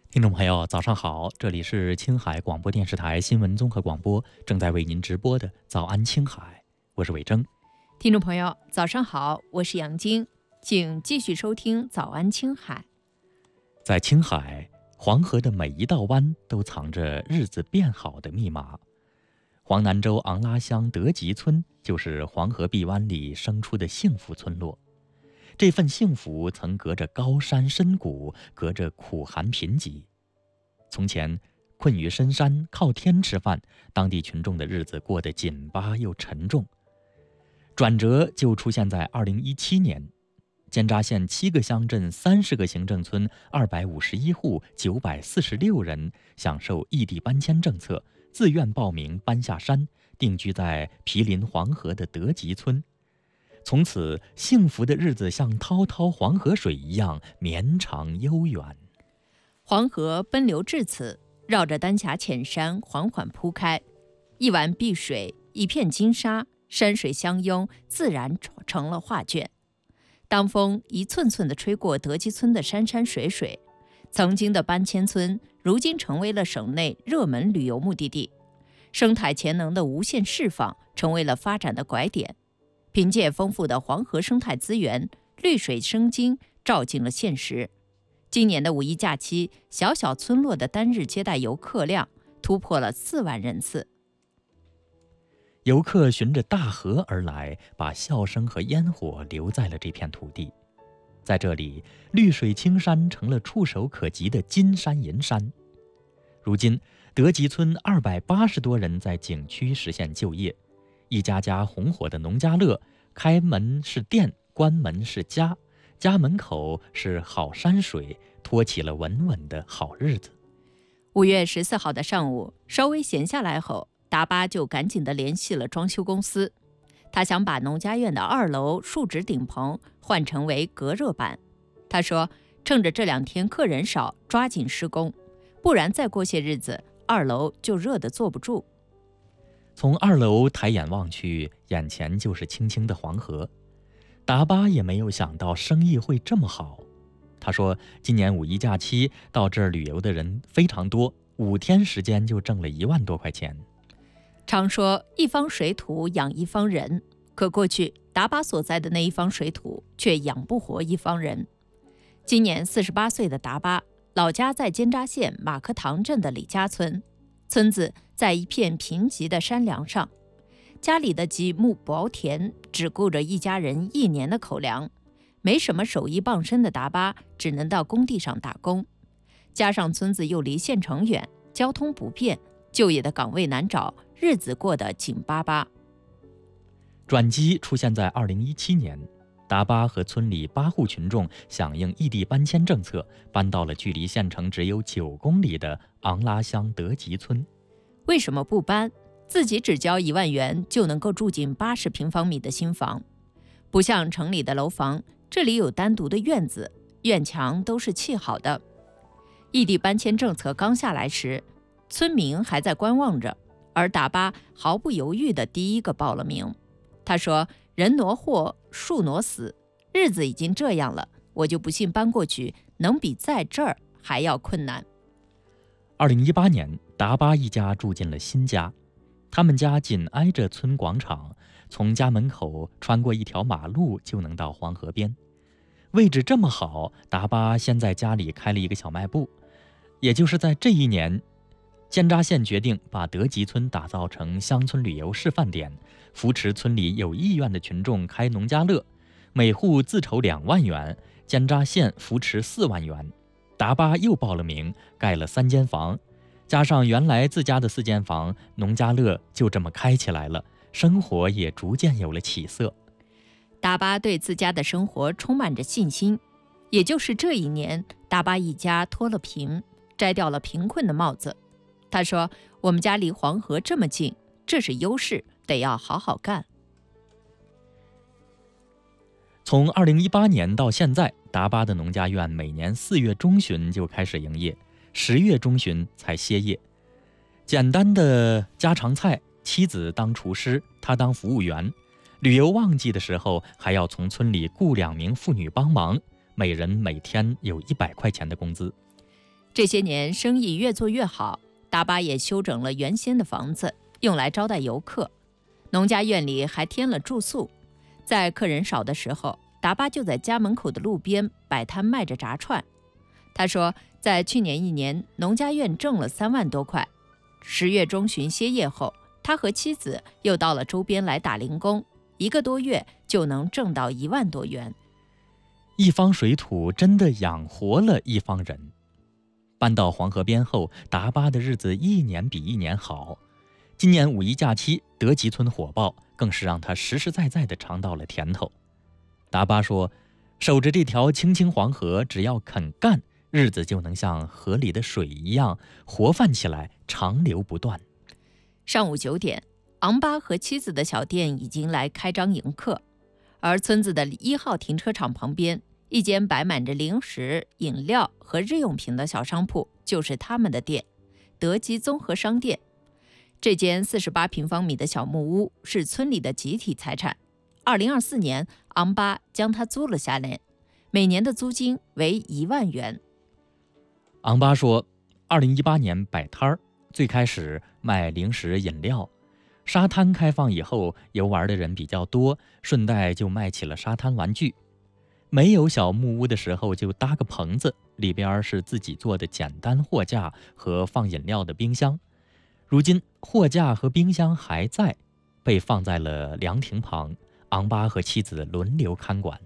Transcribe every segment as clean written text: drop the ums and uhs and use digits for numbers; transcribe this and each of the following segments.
听众朋友，早上好，这里是青海广播电视台新闻综合广播，正在为您直播的早安青海，我是伟征。 听众朋友，早上好，我是杨晶，请继续收听早安青海。 在青海，黄河的每一道湾都藏着日子变好的密码。黄南州昂拉乡德吉村就是黄河碧湾里生出的幸福村落。这份幸福曾隔着高山深谷，隔着苦寒贫瘠。从前困于深山，靠天吃饭，当地群众的日子过得紧巴又沉重。转折就出现在2017年，间扎县7个乡镇30个行政村251户946人享受异地搬迁政策，自愿报名搬下山，定居在毗邻黄河的德吉村。从此，幸福的日子像滔滔黄河水一样绵长悠远。 黄河奔流至此，绕着丹霞浅山缓缓铺开，一湾碧水，一片金沙，山水相拥，自然成了画卷。当风一寸寸地吹过德基村的山山水水，曾经的搬迁村如今成为了省内热门旅游目的地，生态潜能的无限释放成为了发展的拐点。凭借丰富的黄河生态资源，绿水生金照进了现实。今年的五一假期，小小村落的单日接待游客量突破了4万人次。 游客循着大河而来，把笑声和烟火留在了这片土地。在这里，绿水青山成了触手可及的金山银山。如今，德吉村280多人在景区实现就业，一家家红火的农家乐，开门是店，关门是家，家门口是好山水，托起了稳稳的好日子。 5月14号的上午，稍微闲下来后，达巴就赶紧地联系了装修公司。他想把农家院的2楼树脂顶棚换成为隔热板。他说，趁着这2天客人少，抓紧施工，不然再过些日子，2楼就热得坐不住。 从2楼抬眼望去，眼前就是清清的黄河。达巴也没有想到生意会这么好。他说，今年五一假期到这儿旅游的人非常多，5天时间就挣了1万多块钱。 常说一方水土养一方人，可过去达巴所在的那一方水土却养不活一方人。今年48岁的达巴，老家在间扎县马克塘镇的李家村，村子在一片贫瘠的山梁上，家里的几亩薄田只顾着一家人1年的口粮，没什么手艺傍身的达巴只能到工地上打工，加上村子又离县城远，交通不便，就业的岗位难找，日子过得紧巴巴。 转机出现在2017年，达巴和村里8户群众响应异地搬迁政策，搬到了距离县城只有9公里的昂拉乡德吉村。 为什么不搬？自己只交1万元就能够住进80平方米的新房，不像城里的楼房，这里有单独的院子，院墙都是砌好的。异地搬迁政策刚下来时，村民还在观望着，而达巴毫不犹豫地第一个报了名。他说，人挪祸，树挪死，日子已经这样了，我就不信搬过去能比在这儿还要困难。 2018年，达巴一家住进了新家，他们家紧挨着村广场，从家门口穿过一条马路就能到黄河边。位置这么好，达巴先在家里开了一个小卖部。也就是在这一年，间扎县决定把德吉村打造成乡村旅游示范点，扶持村里有意愿的群众开农家乐，每户自筹2万元，间扎县扶持4万元。达巴又报了名，盖了3间房，加上原来自家的4间房，农家乐就这么开起来了，生活也逐渐有了起色。 达巴对自家的生活充满着信心。也就是这一年，达巴一家脱了贫，摘掉了贫困的帽子。他说，我们家离黄河这么近，这是优势，得要好好干。 从2018年到现在，达巴的农家院每年4月中旬就开始营业，10月中旬才歇业。简单的家常菜，妻子当厨师，他当服务员。旅游旺季的时候，还要从村里雇2名妇女帮忙，每人每天有100块钱的工资。 这些年生意越做越好，达巴也修整了原先的房子，用来招待游客。农家院里还添了住宿，在客人少的时候，达巴就在家门口的路边摆摊卖着炸串。他说，在去年1年，农家院挣了3万多块。10月中旬歇业后，他和妻子又到了周边来打零工，1个多月就能挣到1万多元。 一方水土真的养活了一方人。搬到黄河边后，达巴的日子一年比一年好。今年5一假期，德吉村火爆，更是让他实实在在地尝到了甜头。达巴说，守着这条清清黄河，只要肯干，日子就能像河里的水一样活泛起来，长流不断。 上午9点，昂巴和妻子的小店已经来开张迎客，而村子的1号停车场旁边，一间摆满着零食、饮料和日用品的小商铺就是他们的店——德吉综合商店。这间48平方米的小木屋是村里的集体财产。2024年，昂巴将它租了下来，每年的租金为1万元。 昂巴说，2018年摆摊儿，最开始卖零食饮料，沙滩开放以后，游玩的人比较多，顺带就卖起了沙滩玩具。没有小木屋的时候，就搭个棚子，里边是自己做的简单货架和放饮料的冰箱。如今货架和冰箱还在，被放在了凉亭旁，昂巴和妻子轮流看管。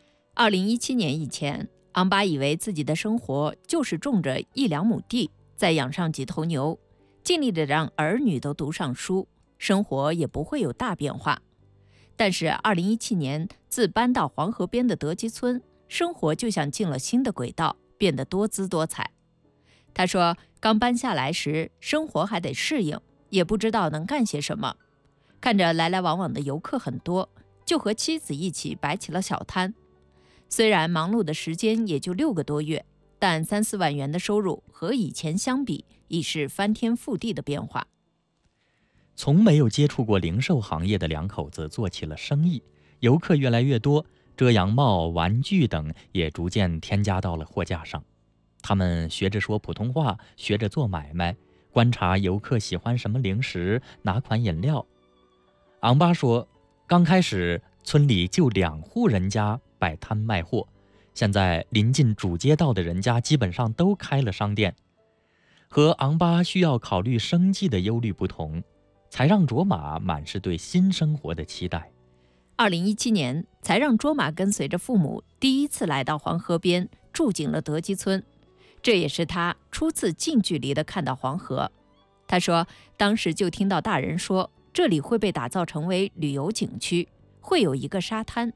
2017年以前，昂巴以为自己的生活就是种着1-2亩地，再养上几头牛，尽力的让儿女都读上书，生活也不会有大变化。但是2017年，自搬到黄河边的德吉村，生活就像进了新的轨道，变得多姿多彩。他说，刚搬下来时，生活还得适应，也不知道能干些什么。看着来来往往的游客很多，就和妻子一起摆起了小摊。虽然忙碌的时间也就6个多月，但3-4万元的收入和以前相比，已是翻天覆地的变化。 从没有接触过零售行业的两口子做起了生意，游客越来越多，遮阳帽、玩具等也逐渐添加到了货架上。他们学着说普通话，学着做买卖，观察游客喜欢什么零食，哪款饮料。昂巴说，刚开始村里就2户人家摆摊卖货，现在临近主街道的人家基本上都开了商店。和昂巴需要考虑生计的忧虑不同，才让卓玛满是对新生活的期待。 2017年，才让卓玛跟随着父母第一次来到黄河边，住进了德基村。这也是他初次近距离地看到黄河。他说，当时就听到大人说，这里会被打造成为旅游景区，会有一个沙滩。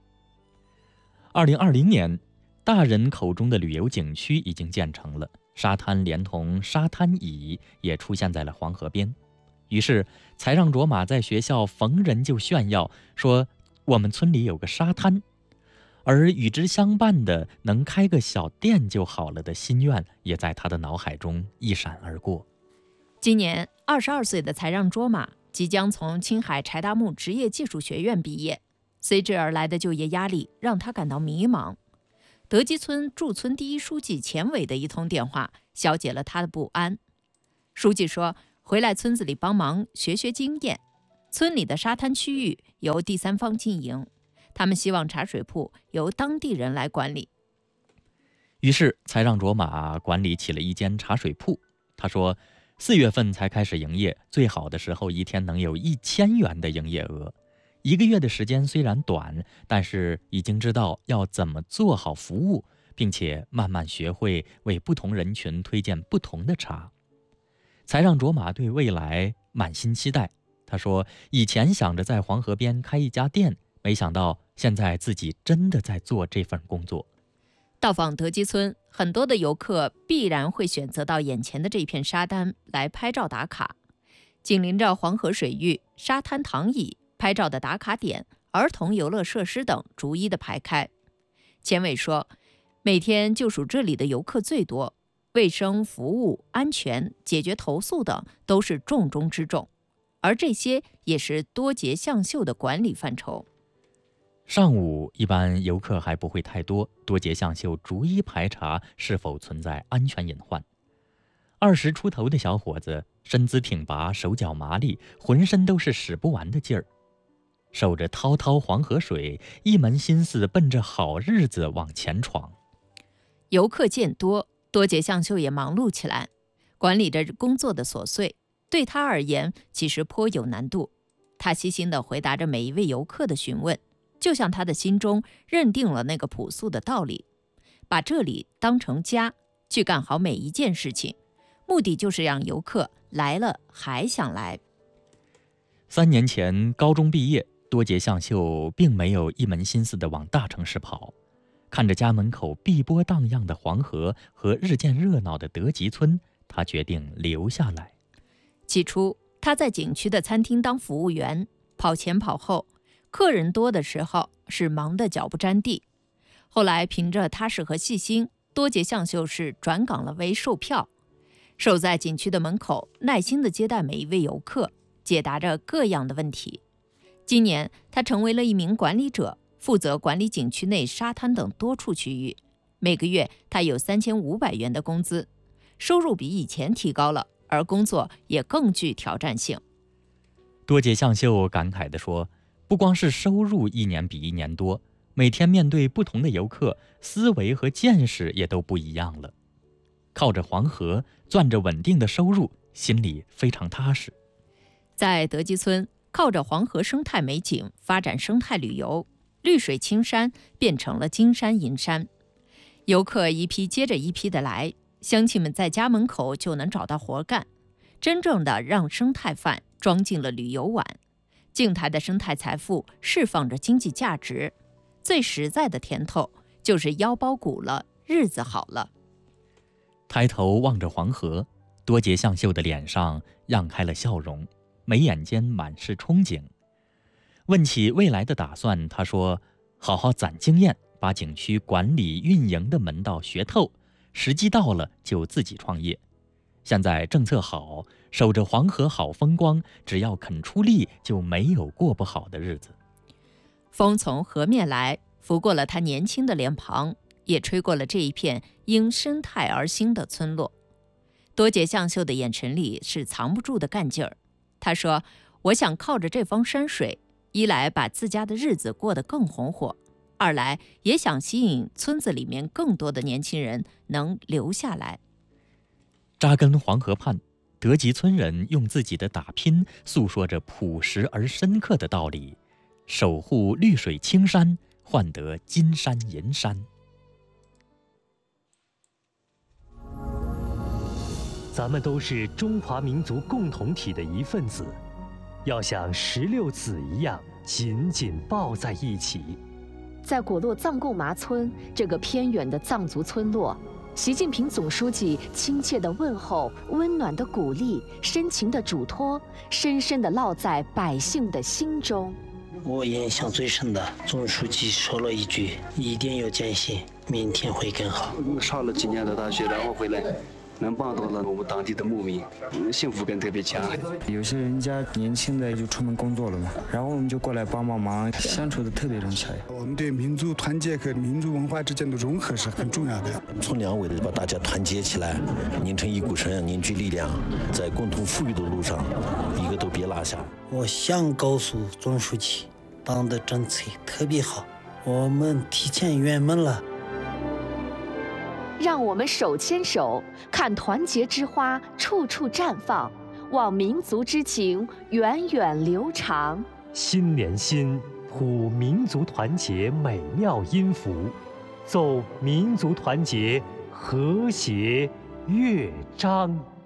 2020年，大人口中的旅游景区已经建成了，沙滩连同沙滩椅也出现在了黄河边。于是才让卓玛在学校逢人就炫耀说，我们村里有个沙滩。而与之相伴的能开个小店就好了的心愿，也在他的脑海中一闪而过。 今年22岁的才让卓玛即将从青海柴达木职业技术学院毕业，随之而来的就业压力让他感到迷茫。德基村驻村第一书记钱伟的一通电话消解了他的不安。书记说，回来村子里帮忙学学经验，村里的沙滩区域由第三方经营，他们希望茶水铺由当地人来管理。 于是才让卓玛管理起了一间茶水铺。他说，4月份才开始营业，最好的时候一天能有1000元的营业额。1个月的时间虽然短，但是已经知道要怎么做好服务，并且慢慢学会为不同人群推荐不同的茶。才让卓玛对未来满心期待。他说，以前想着在黄河边开一家店，没想到现在自己真的在做这份工作。 到访德基村，很多的游客必然会选择到眼前的这片沙滩来拍照打卡。紧邻着黄河水域，沙滩躺椅、拍照的打卡点、儿童游乐设施等逐一的排开。钱伟说，每天就属这里的游客最多，卫生服务、安全、解决投诉等都是重中之重，而这些也是多节向秀的管理范畴。 上午一般游客还不会太多，多节向秀逐一排查是否存在安全隐患。 20出头的小伙子，身姿挺拔，手脚麻利，浑身都是使不完的劲儿，守着滔滔黄河水，一门心思奔着好日子往前闯。 游客渐多，多杰相秀也忙碌起来，管理着工作的琐碎，对他而言其实颇有难度。他细心地回答着每一位游客的询问，就像他的心中认定了那个朴素的道理，把这里当成家，去干好每一件事情，目的就是让游客来了还想来。 3年前高中毕业，多杰相秀并没有一门心思地往大城市跑，看着家门口碧波荡漾的黄河和日渐热闹的德吉村，他决定留下来。 起初他在景区的餐厅当服务员，跑前跑后，客人多的时候是忙得脚不沾地。后来凭着踏实和细心，多杰相秀是转岗了为售票，守在景区的门口，耐心地接待每一位游客，解答着各样的问题。今年他成为了一名管理者，负责管理景区内沙滩等多处区域。每个月他有3500元的工资，收入比以前提高了，而工作也更具挑战性。 多杰相秀感慨地说，不光是收入一年比一年多，每天面对不同的游客，思维和见识也都不一样了。靠着黄河，攥着稳定的收入，心里非常踏实。 在德基村，靠着黄河生态美景发展生态旅游，绿水青山变成了金山银山，游客一批接着一批的来，乡亲们在家门口就能找到活干，真正的让生态饭装进了旅游碗。静态的生态财富释放着经济价值，最实在的甜头就是腰包鼓了，日子好了。 抬头望着黄河，多杰相秀的脸上漾开了笑容，眉眼间满是憧憬。问起未来的打算，他说，好好攒经验，把景区管理运营的门道学透，时机到了就自己创业。现在政策好，守着黄河好风光，只要肯出力，就没有过不好的日子。 风从河面来，拂过了他年轻的脸庞，也吹过了这一片因生态而兴的村落。多杰相秀的眼神里是藏不住的干劲儿。他说，我想靠着这方山水，一来把自家的日子过得更红火，二来也想吸引村子里面更多的年轻人能留下来。 扎根黄河畔，德吉村人用自己的打拼诉说着朴实而深刻的道理，守护绿水青山，换得金山银山。 咱们都是中华民族共同体的一份子，要像16子一样紧紧抱在一起。 在果洛藏贡麻村这个偏远的藏族村落，习近平总书记亲切的问候、温暖的鼓励、深情的嘱托，深深地烙在百姓的心中。 我印象最深的，总书记说了一句：“一定要坚信，明天会更好。” 上了几年的大学，然后回来，能帮到了我们当地的牧民，幸福感特别强。 有些人家年轻的就出门工作了嘛，然后我们就过来帮忙，相处的特别融洽。 我们对民族团结和民族文化之间的融合是很重要的。 从两位的把大家团结起来，拧成一股绳，凝聚力量，在共同富裕的路上，一个都别落下。 我想告诉总书记，党的政策特别好，我们提前圆满了。 让我们手牵手，看团结之花处处绽放，望民族之情源远流长。 心连心，谱民族团结美妙音符，奏民族团结和谐乐章。